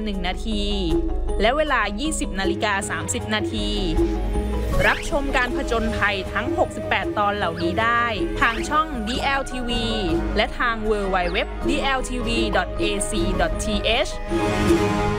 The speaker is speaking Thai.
1 นาทีและเวลา 20:30 นาทีรับชมการผจญภัยทั้ง 68 ตอนเหล่านี้ได้ทางช่อง DLTV และทาง www.dltv.ac.th